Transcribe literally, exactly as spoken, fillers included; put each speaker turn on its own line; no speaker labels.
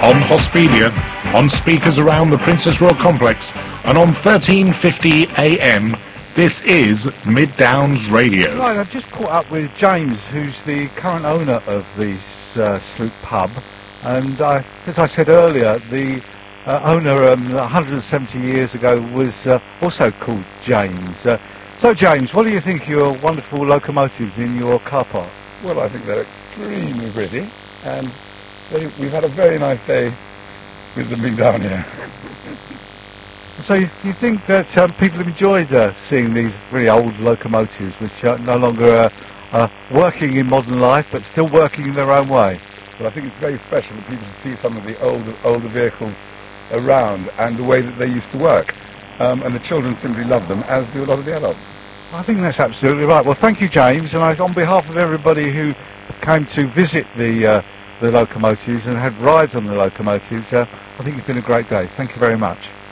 on Hospedia, on speakers around the Princess Royal Complex, and on thirteen fifty A M. This is Mid Downs Radio.
Right, I've just caught up with James, who's the current owner of the uh, Sloop Pub, and uh, as I said earlier, the uh, owner um, one hundred seventy years ago was uh, also called James. Uh, so, James, what do you think of your wonderful locomotives in your car park?
Well, I think they're extremely pretty, and they, we've had a very nice day with them being down here.
So you, you think that um, people have enjoyed uh, seeing these really old locomotives, which are no longer uh, uh, working in modern life, but still working in their own way?
Well, I think it's very special that people see some of the older, older vehicles around and the way that they used to work. Um, and the children simply love them, as do a lot of the adults.
I think that's absolutely right. Well, thank you, James, and I, on behalf of everybody who came to visit the uh, the locomotives and had rides on the locomotives, uh, I think it's been a great day. Thank you very much.